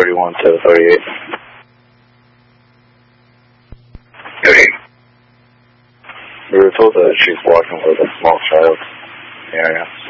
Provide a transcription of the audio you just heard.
31 to 38. Okay. We were told that she's walking with a small child in the area.